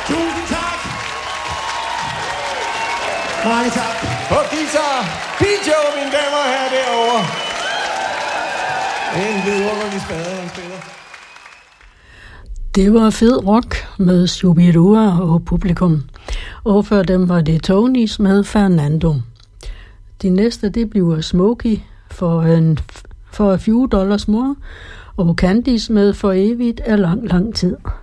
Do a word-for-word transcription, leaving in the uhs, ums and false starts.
Tusind tak. Mange tak. På guitar, Pijo, mine damer og herrer, derovre. En vidunderlig spade, han spiller. Det var fed rock med Shubidua og publikum. Og før dem var det Tonys med Fernando. De næste, det bliver Smokey for en for a few dollars more, og Candice med For evigt er lang, lang tid.